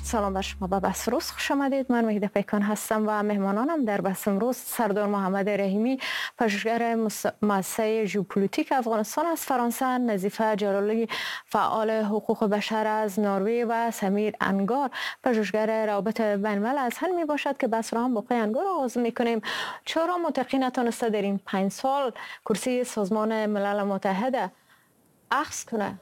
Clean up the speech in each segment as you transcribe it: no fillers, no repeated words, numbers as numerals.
سلام بر شما. به بحث روز خوش آمدید. من مهیده پیکان هستم و مهمانانم در بحث امروز سردار محمد رحیمی، پژوهشگر مؤسسه ژئوپلیتیک افغانستان از فرانسه، نظیفه جلالی فعال حقوق بشر از نروژ و سمیر انگار پژوهشگر روابط بین الملل از هند می باشد که بحث را هم با انگار آغاز می کنیم. چرا متقی نتونسته در این 5 سال کرسی سازمان ملل متحد اخذ کنه؟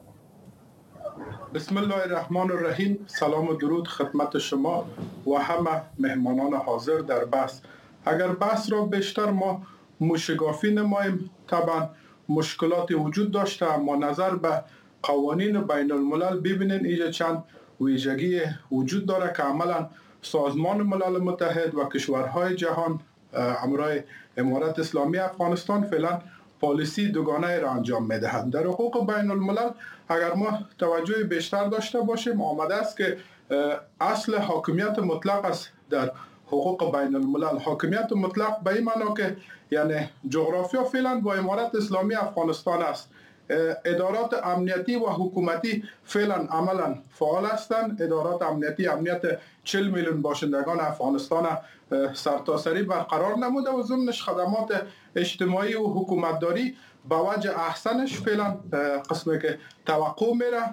بسم الله الرحمن الرحیم. سلام و درود خدمت شما و همه مهمانان حاضر در بحث. اگر بحث را بیشتر ما موشگافی نماییم، طبعا مشکلات وجود داشته، اما نظر به قوانین بین الملل ببینین اینجا چند ویژگی وجود داره که عملا سازمان ملل متحد و کشورهای جهان همراه امارت اسلامی افغانستان فعلا پالیسی دوگانه را انجام میدهند. در حقوق بین الملل اگر ما توجه بیشتر داشته باشیم، آمده است که اصل حاکمیت مطلق است در حقوق بین الملل. حاکمیت مطلق به این معنا که یعنی جغرافیا فعلا با امارت اسلامی افغانستان است. ادارات امنیتی و حکومتی فعلا عملا فعال هستند. ادارات امنیتی امنیت 40 میلیون باشندگان افغانستان سرتاسری برقرار نموده و ضمنش خدمات اجتماعی و حکومتداری به وجه احسنش فعلا قسمی که توقع میره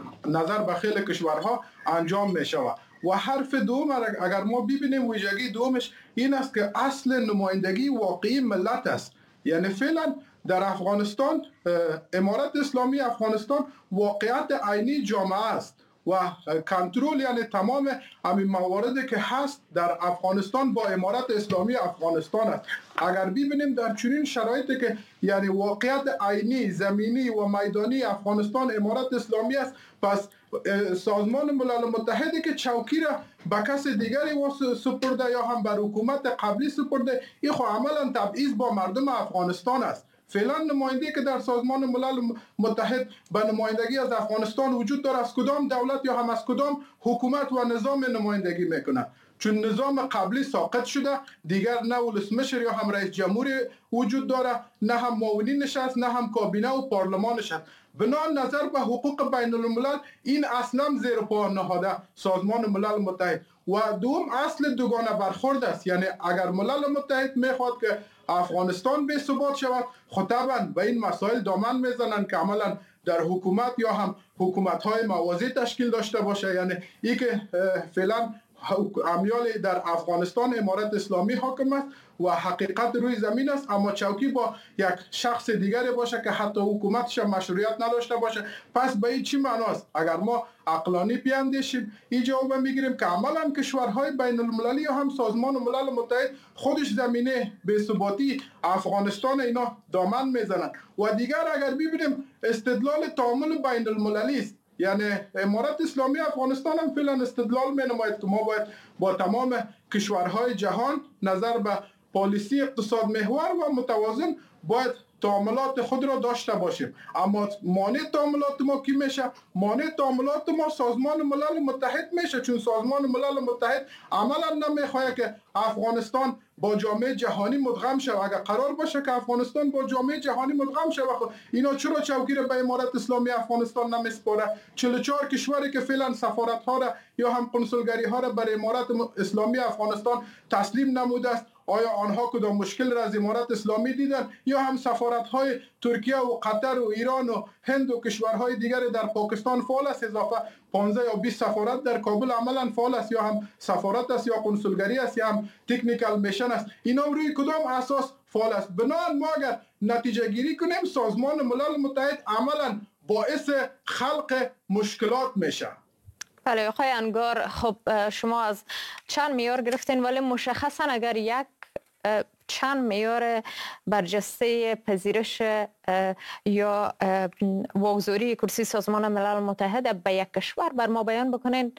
نظر به خیلی کشورها انجام میشود. و حرف دوم اگر ما ببینیم، ویژگی دومش این است که اصل نمایندگی واقعی ملت است. یعنی فعلا در افغانستان امارت اسلامی افغانستان واقعیت عینی جامعه است و کنترل یعنی تمام همین مواردی که هست در افغانستان با امارت اسلامی افغانستان است. اگر ببینیم در چنین شرایطی که یعنی واقعیت عینی زمینی و میدانی افغانستان امارت اسلامی است، پس سازمان ملل متحدی که چوکی را به کس دیگری سپرده یا هم بر حکومت قبلی سپرده، این خو عملا تبعیض با مردم افغانستان است. فعلا نمایندگی که در سازمان ملل متحد به نمایندگی از افغانستان وجود داره، از کدام دولت یا هم از کدام حکومت و نظام نمایندگی میکنه؟ چون نظام قبلی ساقط شده، دیگر نه ولسمشر یا هم رئیس جمهوری وجود داره، نه هم معاونین نشست، نه هم کابینه و پارلمان نشست. بنا نظر به حقوق بین الملل این اصلا زیر پا نهاده سازمان ملل متحد. و دوم اصل دوگانه برخورد است. یعنی اگر ملل متحد میخواد که افغانستان به ثبات شود، خب طبعا به این مسائل دامن میزنن که عملا در حکومت یا هم حکومت‌های موازی تشکیل داشته باشه. یعنی این که فعلا امیال در افغانستان امارت اسلامی حاکم است و حقیقت روی زمین است، اما چوکی با یک شخص دیگری باشه که حتی حکومتش مشروعیت نداشته باشه. پس به این چی معناست؟ اگر ما عقلانی بیاندیشیم این جواب میگیریم که عملا کشورهای بین المللی یا هم سازمان ملل متحد خودش زمینه به ثباتی افغانستان اینا دامن میزنن. و دیگر اگر ببینیم استدلال تعامل بین المللی است. یعنی امارت اسلامی افغانستان هم فعلا استدلال می‌نماید که ما باید با تمام کشورهای جهان نظر به پالیسی اقتصاد محور و متوازن باید تعاملات خود را داشته باشیم. اما مانع تعاملات ما کی میشه؟ مانع تعاملات ما سازمان ملل متحد میشه، چون سازمان ملل متحد عملا نمیخواد که افغانستان با جامعه جهانی مدغم شود. اگر قرار باشه که افغانستان با جامعه جهانی مدغم شود، اینا چرا چوکی را به امارت اسلامی افغانستان نمیسپاره؟ 44 کشوری که فعلا سفارت ها را یا هم کنسولگری ها را بر امارت اسلامی افغانستان تسلیم نموده است. آیا آنها کدام مشکل را از امارت اسلامی دیدن؟ یا هم سفارت‌های ترکیه و قطر و ایران و هند و کشورهای دیگر در پاکستان فعال است؟ اضافه 15 یا 20 سفارت در کابل عملا فعال است، یا هم سفارت است یا کنسولگری است یا هم تکنیکال میشن است. اینا روی کدام اساس فعال است؟ بنابراین ما اگر نتیجه گیری کنیم، سازمان ملل متحد عملا باعث خلق مشکلات میشه. بله آقای انگار، خب شما از چند معیار گرفتین، ولی مشخصا اگر یک چند معیار برجسته پذیرش یا واگذاری کرسی سازمان ملل متحد به یک کشور بر ما بیان بکنین،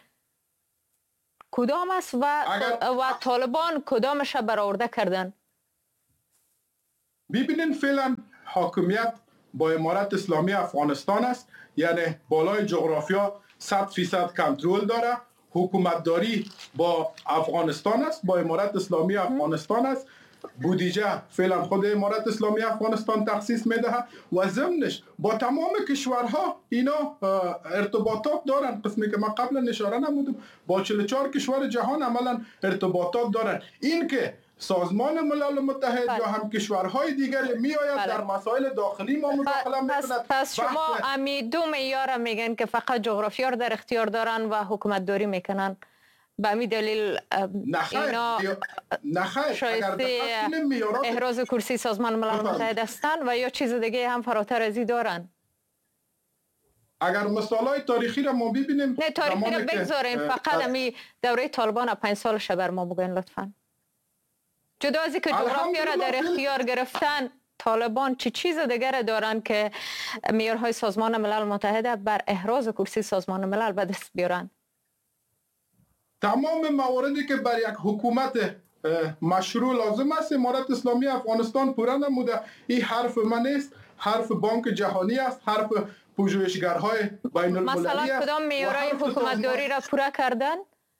کدام است و طالبان کدامش برآورده کردن؟ ببینین فعلا حاکمیت با امارت اسلامی افغانستان است. یعنی بالای جغرافیا 100% کنترل داره. حکومتداری با افغانستان است، با امارت اسلامی افغانستان است. بودجه فعلا خود امارت اسلامی افغانستان تخصیص میده و ضمنش با تمام کشورها اینا ارتباطات دارن. قسمی که ما قبلا اشاره نمودم با 44 کشور جهان عملا ارتباطات دارن. این که سازمان ملل متحد یا هم کشورهای دیگر میآید در مسائل داخلی ما مداخله میکند. پس شما امی دو معیار میگن که فقط جغرافیا رو در اختیار دارن و حکومت داری میکنن، به همین دلیل اینا شایسته احراز کرسی سازمان ملل متحد هستند و یا چیز دیگه هم فراتر از این دارن؟ اگر مثالای تاریخی را ما ببینیم، نه تاریخی را بگذارین، فقط امی دوره طالبان 5 سالش بر ما بگوین لطفاً. جدا از اینکه جغرافیا را در اختیار گرفتن، طالبان چه چیز دیگر دارن که معیارهای سازمان ملل متحد بر احراز کرسی سازمان ملل به دست بیارن؟ تمام مواردی که بر یک حکومت مشروع لازم است امارت اسلامی افغانستان پورا نموده. این حرف من نیست، حرف بانک جهانی است، حرف پژوهشگرهای بین المللی است. مثلا کدام معیارهای حکومتداری را پورا کردن؟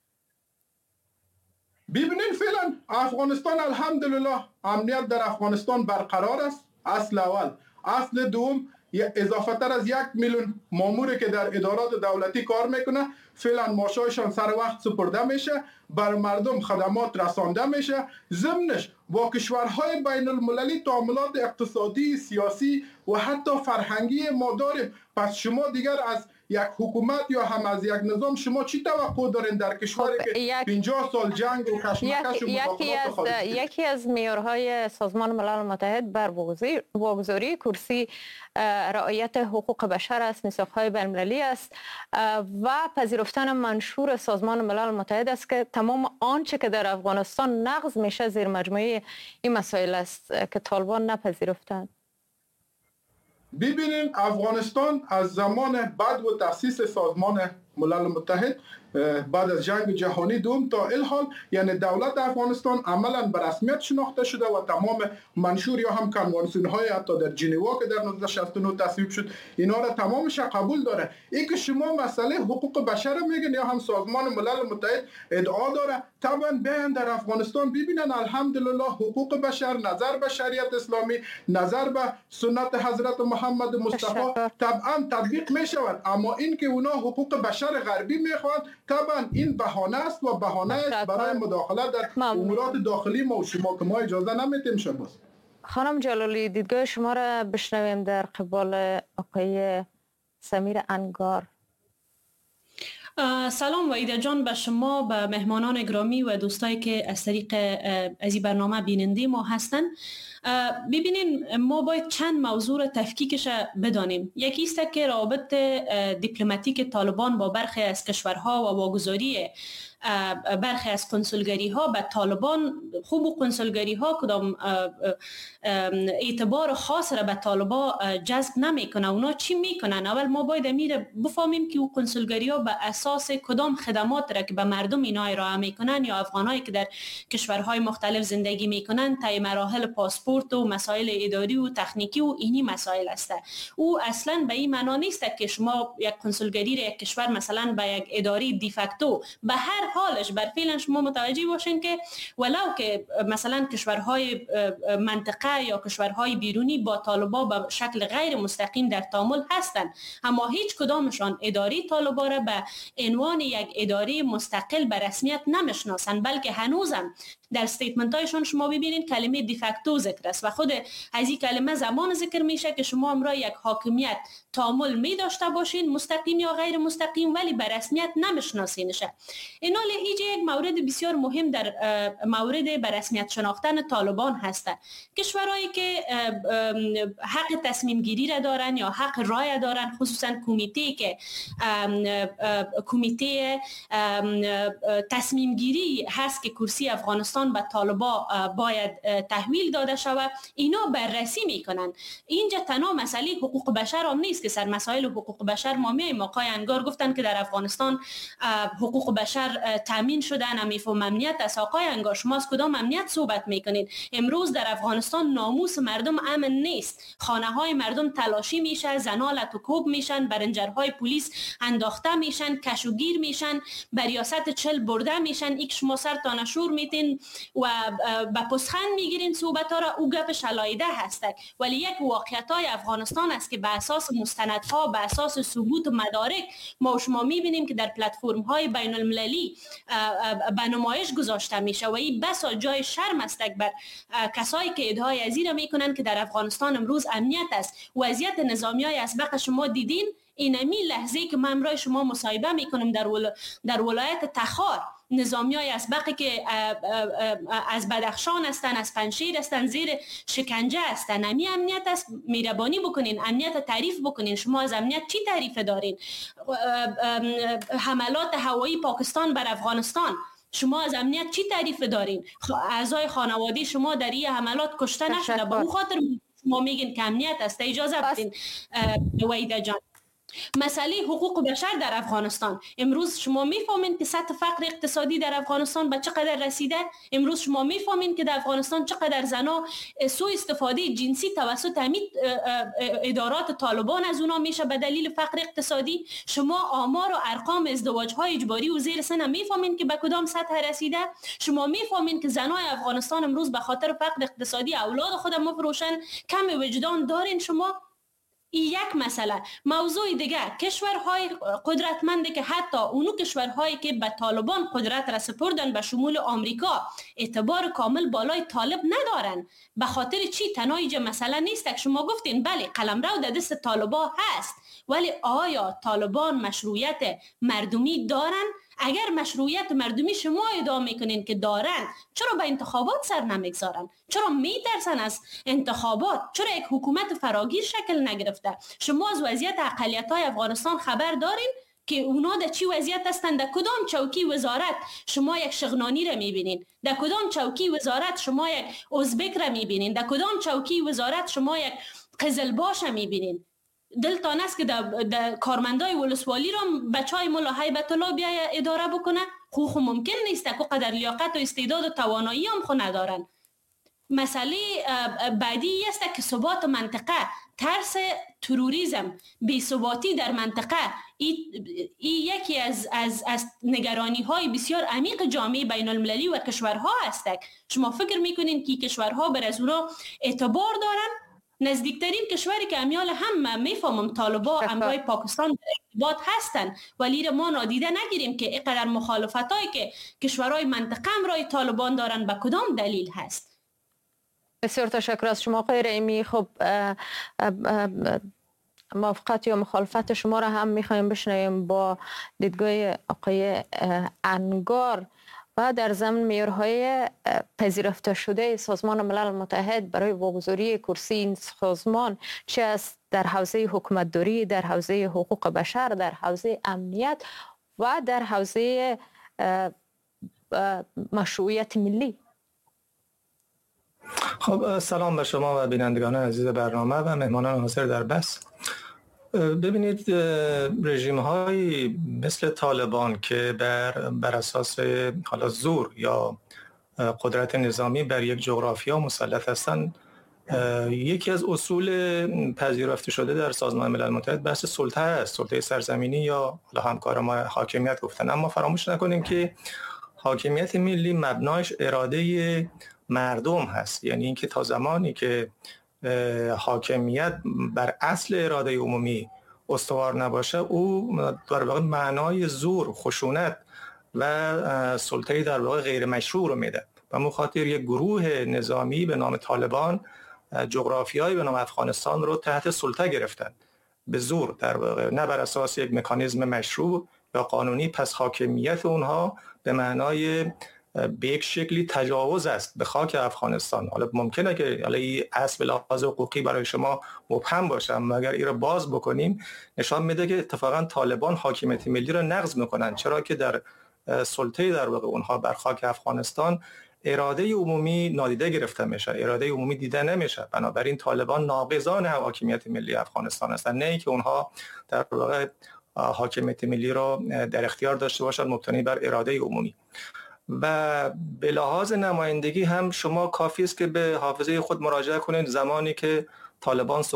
ببینید فعلا افغانستان الحمدلله امنیت در افغانستان برقرار است. اصل اول. اصل دوم، اضافه تر از 1 میلیون ماموری که در ادارات دولتی کار میکنه فعلا معاششان سر وقت سپرده میشه، بر مردم خدمات رسانده میشه. ضمنش با کشورهای بین المللی تعاملات اقتصادی، سیاسی و حتی فرهنگی ما داریم. پس شما دیگر از یک حکومت یا هم از یک نظام شما چی توقع دارین در کشوری که 50 سال جنگ و کشمکش و مداخلات خارجی؟ یکی از معیارهای سازمان ملل متحد بر واگذاری کرسی رعایت حقوق بشر است، میثاق‌های بین‌المللی است و پذیرفتن منشور سازمان ملل متحد است که تمام آنچه که در افغانستان نقض میشه زیر مجموعه این مسائل است که طالبان نپذیرفتند. ببینین افغانستان از زمان بعد و تأسیس سازمان ملل متحد بعد از جنگ جهانی دوم تا الحال، یعنی دولت افغانستان عملا به رسمیت شناخته شده و تمام منشور یا هم کنوانسیون های حتی در ژنوا که در 1969 تصویب شد اینا را تمامش قبول داره. این که شما مسئله حقوق بشر میگن یا هم سازمان ملل متحد ادعا داره، طبعا بیان در افغانستان ببینن الحمدلله حقوق بشر، نظر به شریعت اسلامی، نظر به سنت حضرت محمد مصطفی طبعا تطبیق میشود. اما این که اونا حقوق بشر غربی میخوان، طبعا این بهانه است و بهانه است برای مداخله در امورات داخلی ما و شما که ما اجازه نمیتیم شباز. خانم جلالی، دیدگاه شما را بشنویم در قبال آقای سمیر انگار. سلام وحیده جان به شما، به مهمانان گرامی و دوستایی که از طریق از این برنامه بیننده ما هستن. ببینین ما باید چند موضوع را تفکیکش بدانیم. یکی است که روابط دیپلماتیک طالبان با برخی از کشورها و واگذاری برخی از کنسولگری ها به طالبان. خوب و کنسولگری ها کدام اعتبار خاص را به طالبا جذب نمیکنه. اونا چی میکنن؟ اول ما باید امیر بفهمیم که او کنسولگری ها به اساس کدام خدمات را که به مردم اینا ارائه میکنن یا افغانایی که در کشورهای مختلف زندگی میکنن طی مراحل پاسپورت و مسائل اداری و تکنیکی و اینی مسائل است. او اصلا به این معنا نیست که شما یک کنسولگری را یک کشور مثلا به یک اداری دیفکتو به هر حالش بر فعلا شما متوجه باشین که ولو که مثلا کشورهای منطقه یا کشورهای بیرونی با طالبا به شکل غیر مستقیم در تعامل هستند، اما هیچ کدامشان اداره طالبا را به عنوان یک اداره مستقل به رسمیت نمیشناسند، بلکه هنوزم در استیتمنت هایشون شما ببینید کلمه دیفکتو ذکر است و خود از این کلمه زمان ذکر میشه که شما امرا یک حاکمیت تعامل می داشته باشین مستقیم یا غیر مستقیم ولی به رسمیت نمیشناسینش. اینا لیجه یک مورد بسیار مهم در مورد به رسمیت شناختن طالبان هست. کشورهایی که حق تصمیم گیری را دارن یا حق رای دارن، خصوصا کمیته تصمیم گیری هست که کرسی افغانستان به طالبا باید تحویل داده شود، اینا بررسی میکنن. اینجا تنها مسئله حقوق بشر هم نیست که سر مسائل حقوق بشر ما میایم. آقای انگار گفتن که در افغانستان حقوق بشر تامین شدن میفهم امنیت است. آقای انگار شما از کدام امنیت صحبت میکنید؟ امروز در افغانستان ناموس مردم امن نیست. خانه های مردم تلاشی میشه، زنا لط و کوب میشن، برنجرهای پلیس انداخته میشن، کشوگیر میشن، به ریاست چل برده میشن. ایک شما سرتان شور میتین و به پسخند میگیرین صحبت ها را. او گپ شلایده هستک، ولی یک واقعیت های افغانستان است که به اساس مستندها، به اساس ثبوت و مدارک ما شما میبینیم که در پلتفرم های بین المللی به نمایش گذاشته میشه و این بسا جای شرم است بر کسایی که ادعای از این میکنن که در افغانستان امروز امنیت است. وضعیت نظامیای اسبق شما دیدین. اینمی لحظه که من امروز شما مصاحبه میکنم در ولایت تخار، نظامیای اسبقی که از بدخشان هستن، از پنجشیر هستن، زیر شکنجه هستن. امی امنیت است؟ مهربانی بکنین امنیت تعریف بکنین. شما از امنیت چی تعریف دارین؟ حملات هوایی پاکستان بر افغانستان، شما از امنیت چی تعریف دارین؟ اعضای خانواده شما در این حملات کشته نشده، با اون خاطر شما میگین که امنیت است؟ اجازه بدین وحیده جان. مسئله حقوق بشر در افغانستان، امروز شما میفهمین که سطح فقر اقتصادی در افغانستان به چقدر رسیده. امروز شما میفهمین که در افغانستان چقدر زنا سوء استفاده جنسی توسط ادارات طالبان از اونا میشه به دلیل فقر اقتصادی. شما آمار و ارقام ازدواج های اجباری و زیر سن میفهمین که به کدام سطح رسیده. شما میفهمین که زنای افغانستان امروز به خاطر فقر اقتصادی اولاد خود مفروشن. کم وجدان دارین شما؟ این یک مسئله. موضوع دیگه، کشورهای قدرتمنده که حتی اونو کشورهایی که به طالبان قدرت را سپردن به شمول آمریکا اعتبار کامل بالای طالب ندارن. به خاطر چی؟ تنایج مسئله نیست که شما گفتین بله قلمرو در دست طالبان هست، ولی آیا طالبان مشروعیت مردمی دارن؟ اگر مشروعیت مردمی شما ادعا میکنین که دارن، چرا به انتخابات سر نمیگذارن؟ چرا میترسن از انتخابات؟ چرا یک حکومت فراگیر شکل نگرفته؟ شما از وضعیت اقلیت‌های افغانستان خبر دارین که اونا در چی وضعیت هستند؟ در کدام چوکی وزارت شما یک شغنانی را میبینین؟ در کدام چوکی وزارت شما یک ازبک را میبینین؟ در کدام چوکی وزارت شما یک قزلباش را میبینین؟ دلتان است که در کارمندای ولسوالی را بچهای ملا هیبت الله بیا اداره بکنه؟ خو ممکن نیست که قدر لیاقت و استعداد و توانایی هم خو ندارن. مسئله بعدی است که ثبات منطقه، ترس تروریسم، بی‌ثباتی در منطقه، این یکی از نگرانی های بسیار عمیق جامعه بین المللی و کشورها است. شما فکر میکنین که کشورها بر از اونا اعتبار دارن؟ نزدیکترین کشوری که امیال هم میفهمم طالبان امرای پاکستان در ارتباط هستن، ولی ما نادیده نگیریم که اینقدر مخالفت هایی که کشورهای منطقه امرای طالبان دارن به کدام دلیل هست. بسیار تشکر از شما آقای رحیمی. خب موافقت یا مخالفت شما را هم میخوایم بشنویم با دیدگاه آقای انگار و در ضمن معیارهای پذیرفته شده سازمان ملل متحد برای واگذاری کرسی این سازمان، چه است در حوزه حکومتداری، در حوزه حقوق بشر، در حوزه امنیت و در حوزه مشروعیت ملی. خب سلام به شما و بینندگان عزیز برنامه و مهمانان حاضر در بس. ببینید، رژیم های مثل طالبان که بر اساس حالا زور یا قدرت نظامی بر یک جغرافیا مسلط هستند، یکی از اصول پذیرفته شده در سازمان ملل متحد بحث سلطه است، سلطه سرزمینی یا همکار ما حاکمیت گفتن. اما فراموش نکنیم که حاکمیت ملی مبنایش اراده مردم هست، یعنی اینکه تا زمانی که حاکمیت بر اصل اراده عمومی استوار نباشه، او در واقع معنای زور، خشونت و سلطه در واقع غیر مشروع رو میده. و مخاطر یک گروه نظامی به نام طالبان جغرافیایی به نام افغانستان رو تحت سلطه گرفتن به زور، در واقع نه بر اساس یک مکانیزم مشروع یا قانونی. پس حاکمیت اونها به معنای به یک شکلی تجاوز است به خاک افغانستان. حالا ممکنه که این اصل لحاظ حقوقی برای شما مبهم باشه، مگر این رو باز بکنیم نشان میده که اتفاقا طالبان حاکمیت ملی رو نقض میکنن، چرا که در سلطه در واقع اونها بر خاک افغانستان اراده عمومی نادیده گرفته میشه، اراده عمومی دیده نمیشه. بنابراین طالبان ناقضان حاکمیت ملی افغانستان هستند، نه اینکه اونها در واقع حاکمیت ملی را در اختیار داشته باشد مبتنی بر اراده عمومی. و به لحاظ نمایندگی هم شما کافی است که به حافظه خود مراجعه کنید. زمانی که طالبان